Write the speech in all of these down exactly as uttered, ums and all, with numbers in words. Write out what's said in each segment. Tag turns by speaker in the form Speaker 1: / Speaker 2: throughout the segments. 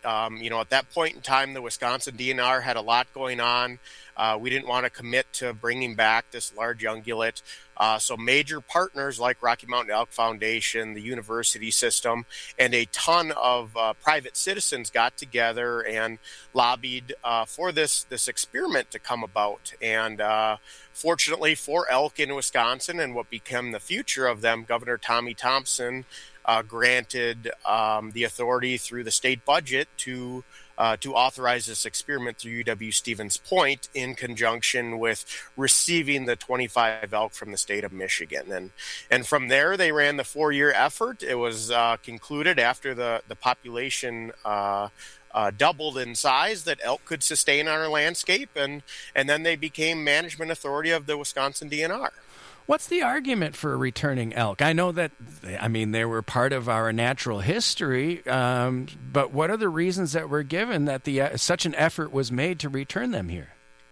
Speaker 1: Um, you know, at that point in time, the Wisconsin D N R had a lot going on. Uh, we didn't want to commit to bringing back this large ungulate. Uh, so major partners like Rocky Mountain Elk Foundation, the university system, and a ton of uh, private citizens got together and lobbied uh, for this this experiment to come about. And uh, fortunately for elk in Wisconsin and what became the future of them, Governor Tommy Thompson uh, granted um, the authority through the state budget to Uh, to authorize this experiment through U W-Stevens Point in conjunction with receiving the twenty-five elk from the state of Michigan. And and from there, they ran the four-year effort. It was uh, concluded after the, the population uh, uh, doubled in size that elk could sustain on our landscape, and, and then they became management authority of the Wisconsin D N R.
Speaker 2: What's the argument for returning elk? I know that, I mean, they were part of our natural history, um, but what are the reasons that were given that the uh, such an effort was made to return them here?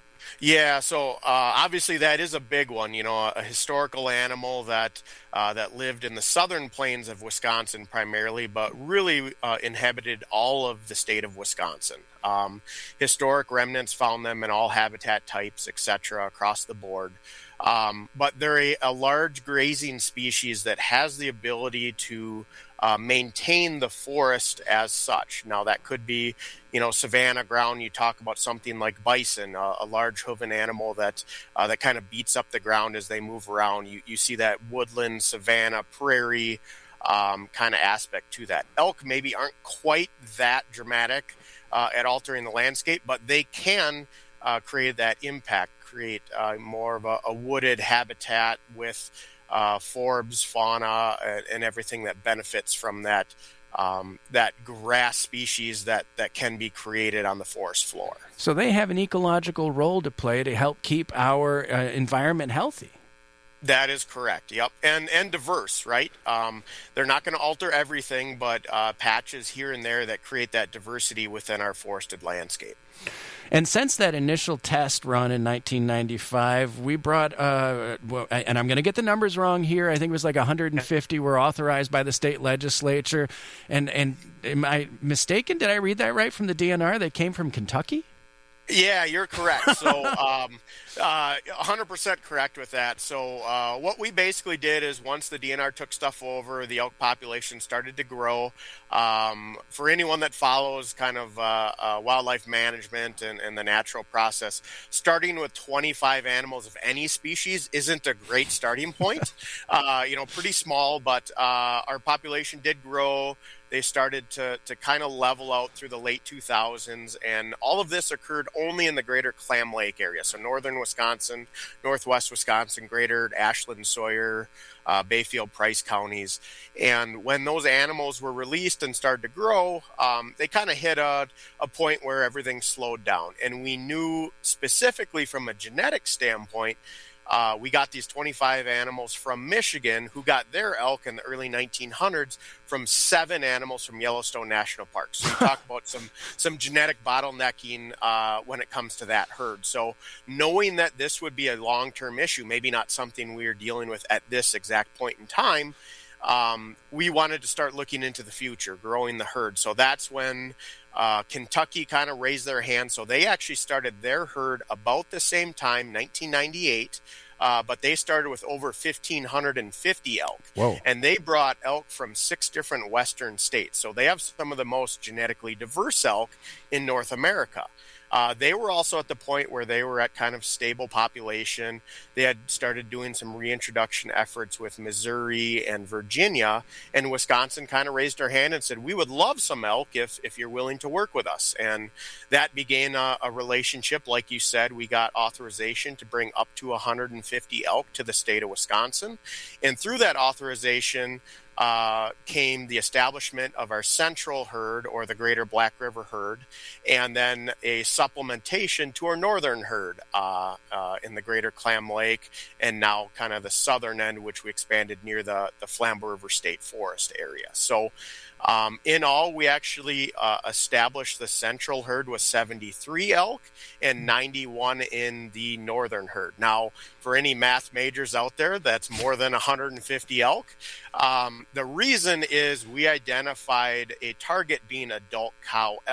Speaker 1: Yeah, so uh, obviously that is a big one. You know, a, a historical animal that uh, that lived in the southern plains of Wisconsin primarily, but really uh, inhabited all of the state of Wisconsin. Um, historic remnants found them in all habitat types, et cetera, across the board. Um, but they're a, a large grazing species that has the ability to uh, maintain the forest as such. Now, that could be, you know, savanna ground. You talk about something like bison, uh, a large hooven animal that uh, that kind of beats up the ground as they move around. You, you see that woodland, savanna, prairie um, kind of aspect to that. Elk maybe aren't quite that dramatic uh, at altering the landscape, but they can uh, create that impact. create uh, more of a, a wooded habitat with uh, forbs, fauna, and, and everything that benefits from that um, that grass species that, that can be created on the forest floor.
Speaker 2: So they have an ecological role to play to help keep our uh, environment healthy.
Speaker 1: That is correct. Yep, and and diverse, right? Um, they're not going to alter everything, but uh, patches here and there that create that diversity within our forested landscape.
Speaker 2: And since that initial test run in nineteen ninety-five, we brought, uh, well, and I'm going to get the numbers wrong here, I think it was like one hundred fifty were authorized by the state legislature. And, and am I mistaken? Did I read that right from the D N R? They came from Kentucky?
Speaker 1: Yeah, you're correct. So um, uh, one hundred percent correct with that. So uh, what we basically did is once the D N R took stuff over, the elk population started to grow. Um, for anyone that follows kind of uh, uh, wildlife management and, and the natural process, starting with twenty-five animals of any species isn't a great starting point. uh, you know, pretty small, but uh, our population did grow. They started to, to kind of level out through the late two thousands, and all of this occurred only in the greater Clam Lake area. So northern Wisconsin, northwest Wisconsin, greater Ashland, Sawyer, uh, Bayfield, Price counties. And when those animals were released and started to grow, um, they kind of hit a, a point where everything slowed down. And we knew specifically from a genetic standpoint, Uh, we got these twenty-five animals from Michigan who got their elk in the early nineteen hundreds from seven animals from Yellowstone National Park. So we talk about some some genetic bottlenecking uh, when it comes to that herd. So knowing that this would be a long-term issue, maybe not something we are dealing with at this exact point in time, um, we wanted to start looking into the future, growing the herd. So that's when Uh, Kentucky kind of raised their hand. So they actually started their herd about the same time, nineteen ninety-eight, uh, but they started with over one thousand five hundred fifty elk.
Speaker 2: Whoa.
Speaker 1: And they brought elk from six different western states. So they have some of the most genetically diverse elk in North America. Uh, they were also at the point where they were at kind of stable population. They had started doing some reintroduction efforts with Missouri and Virginia, and Wisconsin kind of raised their hand and said, we would love some elk if, if you're willing to work with us. And that began a, a relationship. Like you said, we got authorization to bring up to one hundred fifty elk to the state of Wisconsin. And through that authorization, Uh, came the establishment of our central herd, or the greater Black River herd, and then a supplementation to our northern herd uh, uh, in the greater Clam Lake, and now kind of the southern end, which we expanded near the, the Flambeau River State Forest area. So um, in all, we actually uh, established the central herd with seventy-three elk and ninety-one in the northern herd. Now, for any math majors out there, that's more than one hundred fifty elk. Um, the reason is we identified a target being adult cow